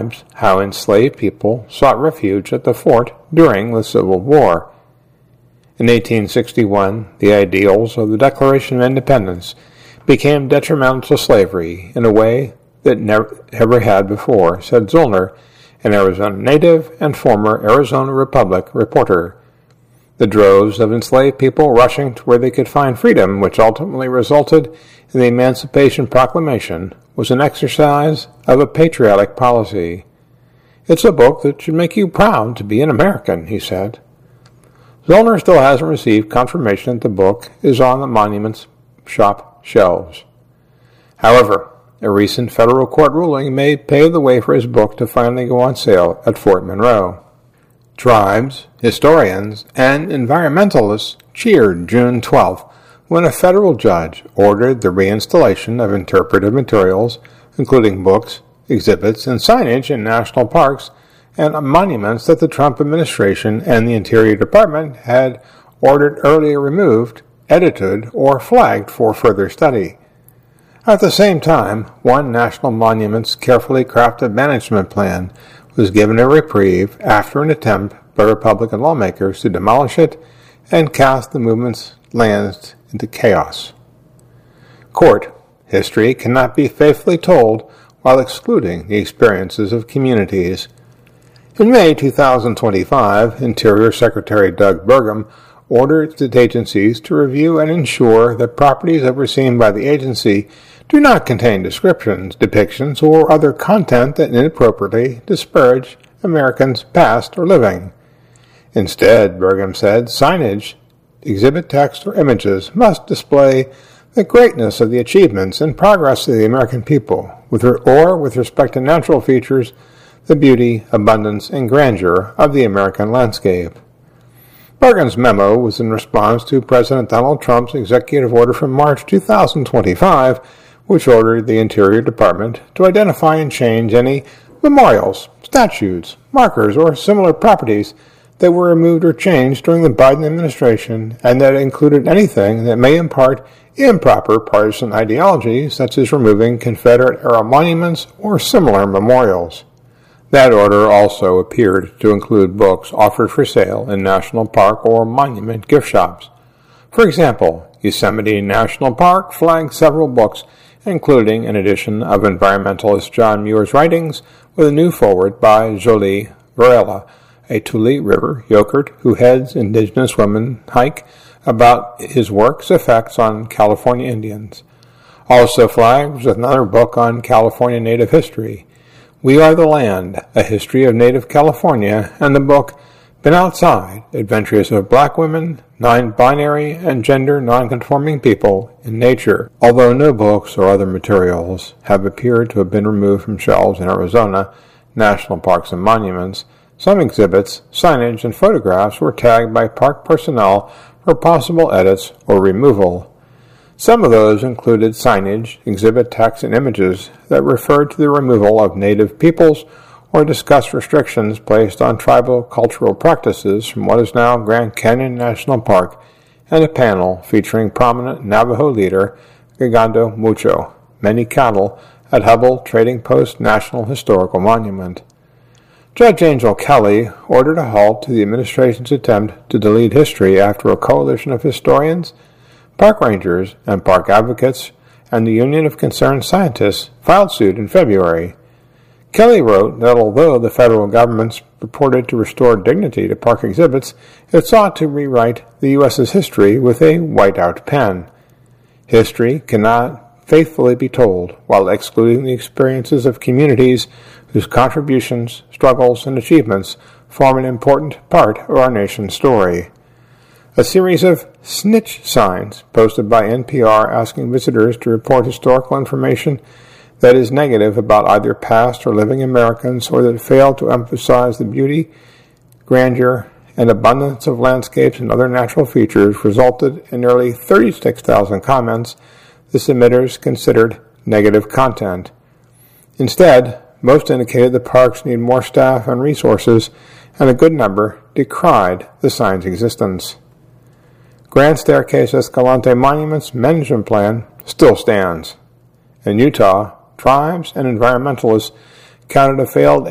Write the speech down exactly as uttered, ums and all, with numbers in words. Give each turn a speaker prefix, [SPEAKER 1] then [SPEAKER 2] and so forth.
[SPEAKER 1] Tribes, How Enslaved People Sought Refuge at the Fort During the Civil War. In eighteen sixty-one, the ideals of the Declaration of Independence became detrimental to slavery in a way that never ever had before, said Zollner, an Arizona native and former Arizona Republic reporter. The droves of enslaved people rushing to where they could find freedom, which ultimately resulted in the Emancipation Proclamation, was an exercise of a patriotic policy. It's a book that should make you proud to be an American, he said. Zollner still hasn't received confirmation that the book is on the Monuments Shop shelves. However, a recent federal court ruling may pave the way for his book to finally go on sale at Fort Monroe. Tribes, historians, and environmentalists cheered June twelfth when a federal judge ordered the reinstallation of interpretive materials, including books, exhibits, and signage in national parks and monuments that the Trump administration and the Interior Department had ordered earlier removed, edited, or flagged for further study. At the same time, one national monument's carefully crafted management plan was given a reprieve after an attempt by Republican lawmakers to demolish it and cast the movement's lands into chaos. Court, history cannot be faithfully told while excluding the experiences of communities. In May two thousand twenty-five, Interior Secretary Doug Burgum ordered state agencies to review and ensure that properties overseen by the agency do not contain descriptions, depictions, or other content that inappropriately disparage Americans past or living. Instead, Burgum said, signage, exhibit text, or images must display the greatness of the achievements and progress of the American people, with or with respect to natural features, the beauty, abundance, and grandeur of the American landscape. Burgum's memo was in response to President Donald Trump's executive order from March two thousand twenty-five, which ordered the Interior Department to identify and change any memorials, statues, markers, or similar properties that were removed or changed during the Biden administration, and that included anything that may impart improper partisan ideology, such as removing Confederate-era monuments or similar memorials. That order also appeared to include books offered for sale in national park or monument gift shops. For example, Yosemite National Park flagged several books, including an edition of environmentalist John Muir's writings with a new foreword by Jolie Varela, a Tule River Yokert who heads Indigenous Women Hike, about his work's effects on California Indians. Also flagged was another book on California Native history, We Are the Land, A History of Native California, and the book Been Outside, Adventures of Black Women, Non-Binary, and Gender Non-Conforming People in Nature. Although no books or other materials have appeared to have been removed from shelves in Arizona, national parks and monuments, some exhibits, signage, and photographs were tagged by park personnel for possible edits or removal. Some of those included signage, exhibit text, and images that referred to the removal of native peoples or discussed restrictions placed on tribal cultural practices from what is now Grand Canyon National Park, and a panel featuring prominent Navajo leader Gigando Mucho, many cattle, at Hubble Trading Post National Historical Monument. Judge Angel Kelly ordered a halt to the administration's attempt to delete history after a coalition of historians, park rangers, and park advocates, and the Union of Concerned Scientists filed suit in February. Kelly wrote that although the federal government purported to restore dignity to park exhibits, it sought to rewrite the U S's history with a whiteout pen. History cannot faithfully be told while excluding the experiences of communities whose contributions, struggles, and achievements form an important part of our nation's story. A series of snitch signs posted by N P R asking visitors to report historical information that is negative about either past or living Americans or that fail to emphasize the beauty, grandeur, and abundance of landscapes and other natural features resulted in nearly thirty-six thousand comments the submitters considered negative content. Instead, most indicated the parks need more staff and resources, and a good number decried the sign's existence. Grand Staircase Escalante Monument's management plan still stands. In Utah, tribes and environmentalists counted a failed